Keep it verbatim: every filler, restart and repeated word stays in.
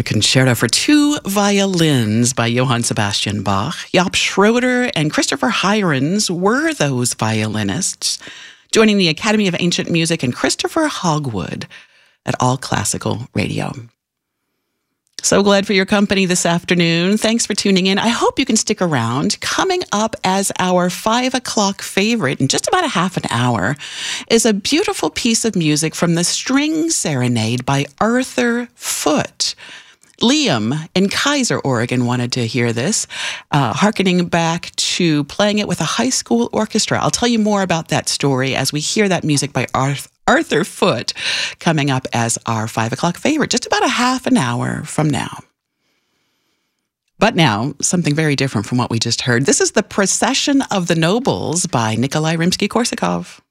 A concerto for two violins by Johann Sebastian Bach. Jaap Schroeder and Christopher Hirons were those violinists, joining the Academy of Ancient Music and Christopher Hogwood at All Classical Radio. So glad for your company this afternoon. Thanks for tuning in. I hope you can stick around. Coming up as our five o'clock favorite in just about a half an hour is a beautiful piece of music from the String Serenade by Arthur Foote. Liam in Kaiser, Oregon wanted to hear this, uh, hearkening back to playing it with a high school orchestra. I'll tell you more about that story as we hear that music by Arthur. Arthur Foote coming up as our five o'clock favorite, just about a half an hour from now. But now, something very different from what we just heard. This is The Procession of the Nobles by Nikolai Rimsky-Korsakov.